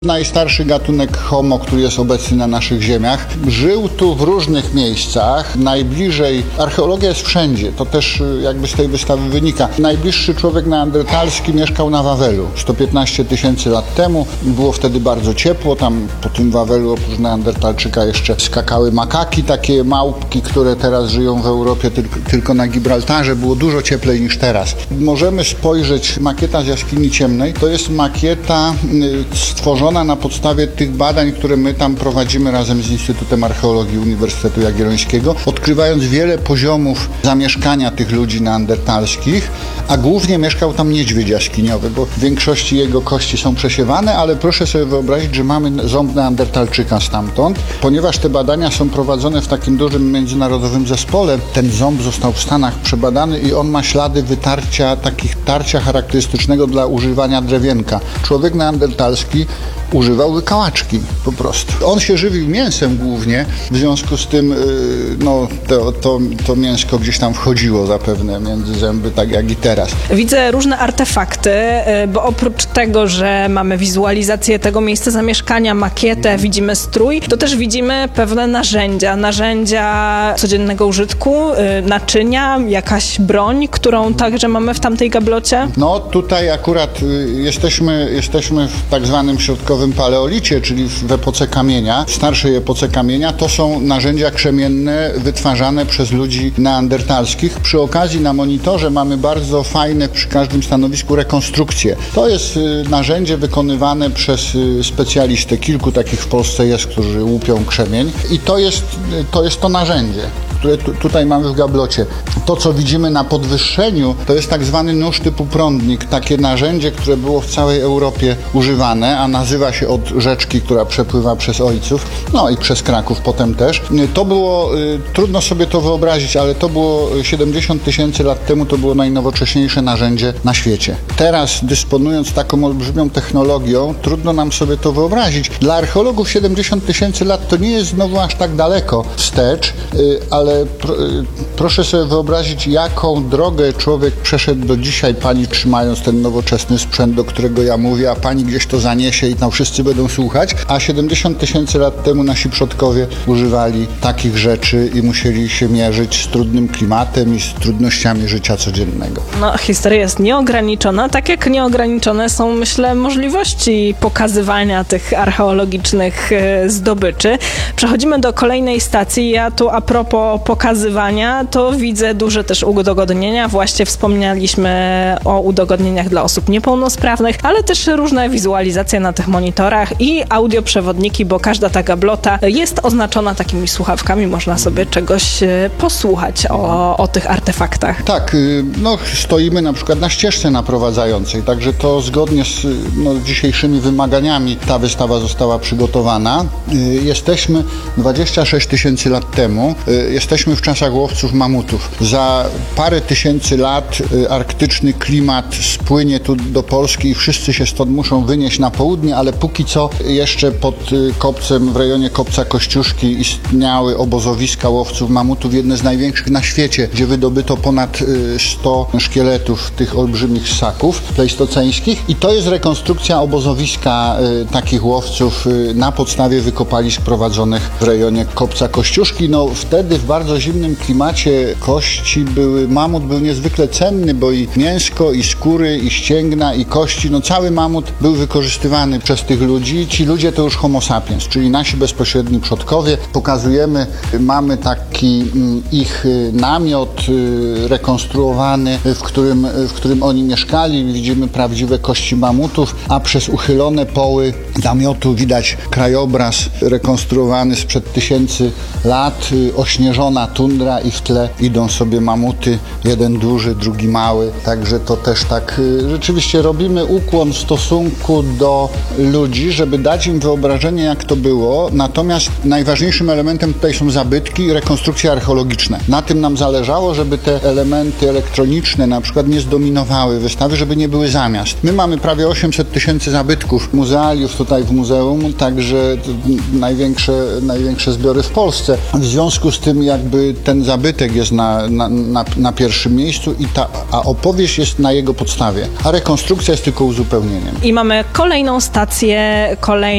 Najstarszy gatunek Homo, który jest obecny na naszych ziemiach, żył tu w różnych miejscach. Najbliżej, archeologia jest wszędzie, to też jakby z tej wystawy wynika. Najbliższy człowiek neandertalski mieszkał na Wawelu 115 tysięcy lat temu. Było wtedy bardzo ciepło, tam po tym Wawelu oprócz neandertalczyka jeszcze skakały makaki, takie małpki, które teraz żyją w Europie tylko na Gibraltarze. Było dużo cieplej niż teraz. Możemy spojrzeć, makieta z jaskini ciemnej, to jest makieta stworzona na podstawie tych badań, które my tam prowadzimy razem z Instytutem Archeologii Uniwersytetu Jagiellońskiego, odkrywając wiele poziomów zamieszkania tych ludzi neandertalskich, a głównie mieszkał tam niedźwiedź jaskiniowy, bo w większości jego kości są przesiewane, ale proszę sobie wyobrazić, że mamy ząb neandertalczyka stamtąd. Ponieważ te badania są prowadzone w takim dużym międzynarodowym zespole, ten ząb został w Stanach przebadany i on ma ślady wytarcia, takich tarcia charakterystycznego dla używania drewienka. Człowiek neandertalski używał wykałaczki po prostu. On się żywił mięsem głównie, w związku z tym to mięsko gdzieś tam wchodziło zapewne między zęby, tak jak i teraz. Widzę różne artefakty, bo oprócz tego, że mamy wizualizację tego miejsca zamieszkania, makietę, widzimy strój, to też widzimy pewne narzędzia codziennego użytku, naczynia, jakaś broń, którą także mamy w tamtej gablocie. No tutaj akurat jesteśmy w tak zwanym środkowym paleolicie, czyli w epoce kamienia, w starszej epoce kamienia. To są narzędzia krzemienne wytwarzane przez ludzi neandertalskich. Przy okazji na monitorze mamy bardzo fajne przy każdym stanowisku rekonstrukcje. To jest narzędzie wykonywane przez specjalistę. Kilku takich w Polsce jest, którzy łupią krzemień i to jest to narzędzie, które tutaj mamy w gablocie. To, co widzimy na podwyższeniu, to jest tak zwany nóż typu prądnik. Takie narzędzie, które było w całej Europie używane, a nazywa się od rzeczki, która przepływa przez Ojców, no i przez Kraków potem też. To było, trudno sobie to wyobrazić, ale to było 70 tysięcy lat temu, to było najnowocześniejsze narzędzie na świecie. Teraz, dysponując taką olbrzymią technologią, trudno nam sobie to wyobrazić. Dla archeologów 70 tysięcy lat to nie jest znowu aż tak daleko wstecz, ale proszę sobie wyobrazić, jaką drogę człowiek przeszedł do dzisiaj, pani trzymając ten nowoczesny sprzęt, do którego ja mówię, a pani gdzieś to zaniesie i tam wszyscy będą słuchać, a 70 tysięcy lat temu nasi przodkowie używali takich rzeczy i musieli się mierzyć z trudnym klimatem i z trudnościami życia codziennego. No, historia jest nieograniczona, tak jak nieograniczone są, myślę, możliwości pokazywania tych archeologicznych zdobyczy. Przechodzimy do kolejnej stacji. Ja tu a propos pokazywania, to widzę duże też udogodnienia. Właśnie wspomnieliśmy o udogodnieniach dla osób niepełnosprawnych, ale też różne wizualizacje na tych monitorach i audioprzewodniki, bo każda ta gablota jest oznaczona takimi słuchawkami. Można sobie czegoś posłuchać o tych artefaktach. Tak, stoimy na przykład na ścieżce naprowadzającej, także to zgodnie z dzisiejszymi wymaganiami ta wystawa została przygotowana. Jesteśmy 26 tysięcy lat temu, jesteśmy w czasach łowców mamutów. Za parę tysięcy lat arktyczny klimat spłynie tu do Polski i wszyscy się stąd muszą wynieść na południe, ale póki co jeszcze pod kopcem, w rejonie kopca Kościuszki istniały obozowiska łowców mamutów, jedne z największych na świecie, gdzie wydobyto ponad 100 szkieletów tych olbrzymich ssaków pleistoceńskich i to jest rekonstrukcja obozowiska takich łowców na podstawie wykopalisk prowadzonych w rejonie kopca Kościuszki. Wtedy w bardzo zimnym klimacie kości mamut był niezwykle cenny, bo i mięsko, i skóry, i ścięgna, i kości, cały mamut był wykorzystywany przez tych ludzi. Ci ludzie to już homo sapiens, czyli nasi bezpośredni przodkowie. Pokazujemy, mamy taki ich namiot rekonstruowany, w którym oni mieszkali. Widzimy prawdziwe kości mamutów, a przez uchylone poły namiotu widać krajobraz rekonstruowany sprzed tysięcy lat, ośnieżona tundra i w tle idą sobie mamuty, jeden duży, drugi mały. Także to też tak rzeczywiście robimy ukłon w stosunku do ludzi, żeby dać im wyobrażenie, jak to było. Natomiast najważniejszym elementem tutaj są zabytki i rekonstrukcje archeologiczne. Na tym nam zależało, żeby te elementy elektroniczne na przykład nie zdominowały wystawy, żeby nie były zamiast. My mamy prawie 800 tysięcy zabytków muzealiów tutaj w muzeum, także największe zbiory w Polsce. W związku z tym jakby ten zabytek jest na pierwszym miejscu a opowieść jest na jego podstawie, a rekonstrukcja jest tylko uzupełnieniem. I mamy kolejną stację,